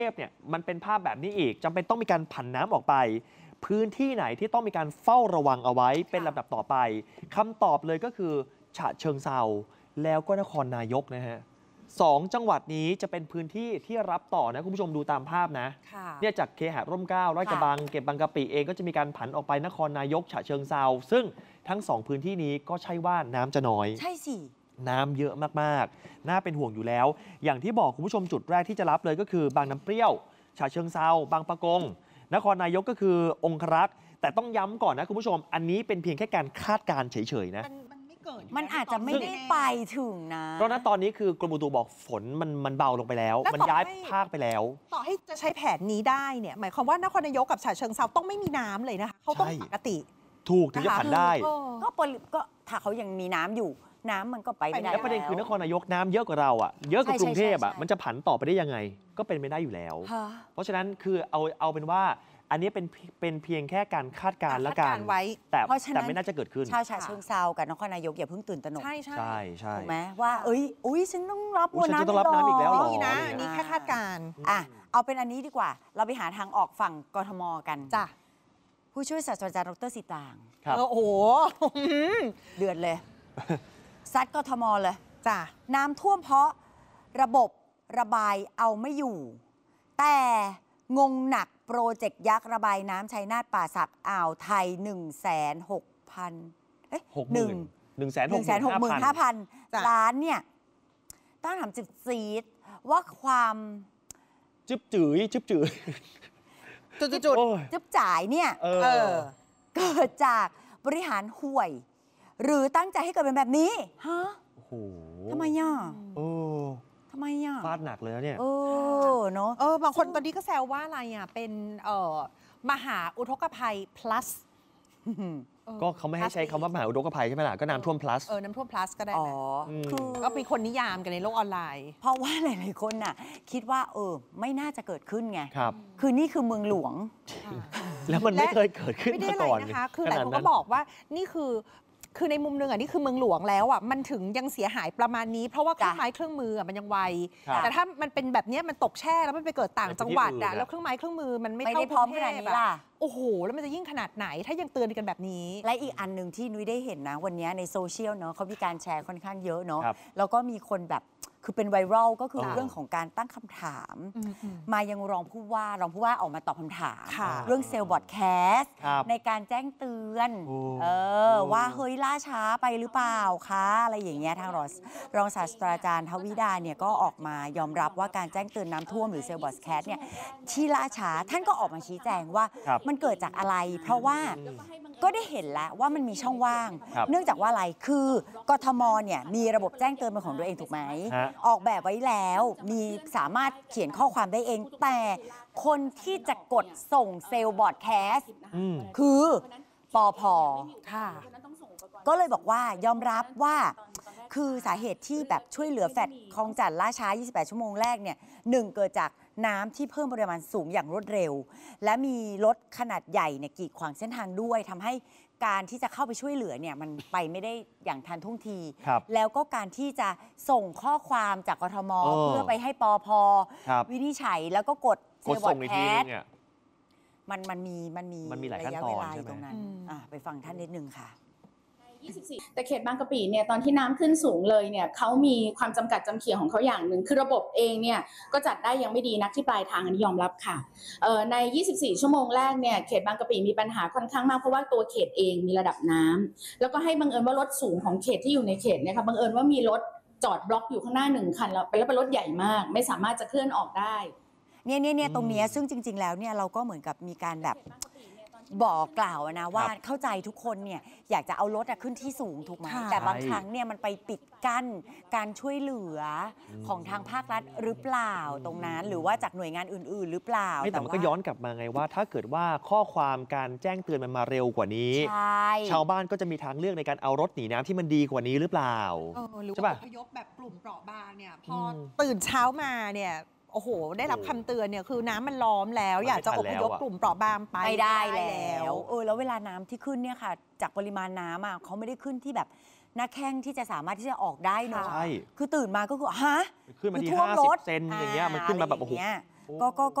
ทพเนี่ยมันเป็นภาพแบบนี้อีกจำเป็นต้องมีการผันน้ำออกไปพื้นที่ไหนที่ต้องมีการเฝ้าระวังเอาไว้เป็นลำดับต่อไปคำตอบเลยก็คือฉะเชิงเทราแล้วก็นครนายกนะฮะ2 จังหวัดนี้จะเป็นพื้นที่ที่รับต่อนะคุณผู้ชมดูตามภาพนะเนี่ยจากเคหะร่มเกล้าลาดกระบังเก็บบางกะปิเองก็จะมีการผันออกไปนครนายกฉะเชิงเทราซึ่งทั้ง2พื้นที่นี้ก็ใช่ว่าน้ำจะน้อยใช่สิน้ำเยอะมากๆน่าเป็นห่วงอยู่แล้วอย่างที่บอกคุณผู้ชมจุดแรกที่จะรับเลยก็คือบางน้ำเปรี้ยวฉะเชิงเทราบางปะกงนครนายกก็คือองครักษ์แต่ต้องย้ำก่อนนะคุณผู้ชมอันนี้เป็นเพียงแค่การคาดการณ์เฉยๆนะมันอาจจะไม่ได้ไปถึงนะเพราะนั้นตอนนี้คือกรมอุตุบอกฝนมันเบาลงไปแล้วมันย้ายภาคไปแล้วต่อให้จะใช้แผนนี้ได้เนี่ยหมายความว่านครนายกกับฉะเชิงเทราต้องไม่มีน้ำเลยนะคะเขาต้องปกติถูกถึงจะผันได้ก็ถ้าเขายังมีน้ำอยู่น้ำมันก็ไปไม่ได้แล้วประเด็นคือนครนายกน้ำเยอะกว่าเราอ่ะเยอะกว่ากรุงเทพอ่ะมันจะผันต่อไปได้ยังไงก็เป็นไม่ได้อยู่แล้วเพราะฉะนั้นคือเอาเป็นว่าอันนี้เป็นเพียงแค่การคาดการณ์และการแต่ไม่น่าจะเกิดขึ้นชาวฉะเชิงเทรากับนครนายกอย่าเพิ่งตื่นตระหนกใช่ถูกไหมว่าฉันต้องรับน้ำอีกแล้วหรอนะนี่แค่คาดการณ์เอาเป็นอันนี้ดีกว่าเราไปหาทางออกฝั่งกทมกันจ้ะผู้ช่วยศาสตราจารย์ดร.สิตางโอ้โหเดือดเลยซัดกทมเลยจ้ะน้ำท่วมเพราะระบบระบายเอาไม่อยู่แต่งงหนักโปรเจกต์ยักษ์ระบายน้ำชัยนาทป่าสักอ่าวไทย 165,000 ล้านเนี่ยตั้งถามจิบซีดว่าความจึบจื๋ยจุดจึบจ่ายเนี่ยเกิดจากบริหารห่วยหรือตั้งใจให้เกิดเป็นแบบนี้ฮะทำไมอ่ะทำไมอ่ะฟาดหนักเลยเนี่ยเนาะบางคนตอนนี้ก็แซวว่าอะไรอ่ะเป็นมหาอุทกภัย plus ก็เขาไม่ให้ใช้คำว่ามหาอุทกภัยใช่ไหมล่ะก็น้ำท่วม plus น้ำท่วม plus ก็ได้นะคือก็มีคนนิยามกันในโลกออนไลน์เพราะว่าหลายๆคนน่ะคิดว่าไม่น่าจะเกิดขึ้นไงครับคือนี่คือเมืองหลวงแล้วมันไม่เคยเกิดขึ้นมาก่อนนะคะคือหลายคนก็บอกว่านี่คือในมุมนึงนี่คือเมืองหลวงแล้วมันถึงยังเสียหายประมาณนี้เพราะว่าเครื่องไม้เครื่องมือมันยังไวแต่ถ้ามันเป็นแบบนี้มันตกแช่แล้วมันไปเกิดต่างจังหวัดแล้วเครื่องไม้เครื่องมือมันไม่ได้พร้อมขนาดนี้ล่ะโอ้โหแล้วมันจะยิ่งขนาดไหนถ้ายังเตือนกันแบบนี้และอีกอันหนึ่งที่นุ้ยได้เห็นนะวันนี้ในโซเชียลเนาะเขามีการแชร์ค่อนข้างเยอะเนาะแล้วก็มีคนแบบคือเป็นไวรัลก็คือเรื่องของการตั้งคำถามมายังรองผู้ว่าออกมาตอบคำถามเรื่องเซลล์บอร์ดแคสต์ในการแจ้งเตือนว่าเฮ้ยล่าช้าไปหรือเปล่าคะอะไรอย่างเงี้ยทางรองศาสตราจารย์ทวิดาเนี่ยก็ออกมายอมรับว่าการแจ้งเตือนน้ำท่วมหรือเซลล์บอร์ดแคสต์เนี่ยที่ล่าช้าท่านก็ออกมาชี้แจงว่ามันเกิดจากอะไรเพราะว่าก็ได้เห็นแล้วว่ามันมีช่องว่างเนื่องจากว่าอะไรคือกทมเนี่ยมีระบบแจ้งเตือนเป็นของตัวเองถูกไหมออกแบบไว้แล้วมีสามารถเขียนข้อความได้เองแต่คนที่จะกดส่งเซลล์บอร์ดแคสต์คือปพ. ค่ะก็เลยบอกว่ายอมรับว่าคือสาเหตุที่แบบช่วยเหลือแฟลตคลองจันทน์ล่าช้า28 ชั่วโมงแรกเนี่ย1เกิดจากน้ำที่เพิ่มปริมาณสูงอย่างรวดเร็วและมีรถขนาดใหญ่เนี่ยกีดขวางเส้นทางด้วยทำให้การที่จะเข้าไปช่วยเหลือเนี่ยมันไปไม่ได้อย่างทันท่วงทีแล้วก็การที่จะส่งข้อความจากกทมเพื่อไปให้ปพ.วินิจฉัยแล้วก็กดเซลล์บอร์ดแคสต์มันมีระยะเวลาอยู่ตรงนั้นไปฟังท่านนิดนึงค่ะ 24แต่เขตบางกะปิเนี่ยตอนที่น้ำขึ้นสูงเลยเนี่ยเขามีความจำกัดจำเขียของเขาอย่างหนึ่งคือระบบเองเนี่ยก็จัดได้ยังไม่ดีนักที่ปลายทางอันนี้ยอมรับค่ะใน24 ชั่วโมงแรกเนี่ยเขตบางกะปิมีปัญหาค่อนข้างมากเพราะว่าตัวเขตเองมีระดับน้ำแล้วก็ให้บังเอิญว่ารถสูงของเขตที่อยู่ในเขตเนี่ยค่ะบังเอิญว่ามีรถจอดบล็อกอยู่ข้างหน้า1 คันแล้วเป็นรถใหญ่มากไม่สามารถจะเคลื่อนออกได้เนี่ยตรงนี้ซึ่งจริงๆแล้วเนี่ยเราก็เหมือนกับมีการแบบบอกกล่าวนะว่าเข้าใจทุกคนเนี่ยอยากจะเอารถขึ้นที่สูงถูกไหมแต่บางครั้งเนี่ยมันไปปิดกั้นการช่วยเหลือของทางภาครัฐหรือเปล่าตรงนั้นหรือว่าจากหน่วยงานอื่นๆหรือเปล่าแต่มันก็ย้อนกลับมาไงว่าถ้าเกิดว่าข้อความการแจ้งเตือนมันมาเร็วกว่านี้ชาวบ้านก็จะมีทางเลือกในการเอารถหนีน้ำที่มันดีกว่านี้หรือเปล่าใช่ป่ะอพยพแบบกลุ่มเปราะบางเนี่ยพอตื่นเช้ามาเนี่ยโอ้โหได้รับคำเตือนเนี่ยคือน้ำมันล้อมแล้วอยากจะอพยพกลุ่มเปราะบางไปไม่ได้แล้วแล้วเวลาน้ำที่ขึ้นเนี่ยค่ะจากปริมาณน้ำเขาไม่ได้ขึ้นที่แบบหน้าแข้งที่จะสามารถที่จะออกได้เนาะคือตื่นมาก็คือฮะขึ้นมาที่50 เซนอย่างเงี้ยมันขึ้นมาแบบโอ้โหก็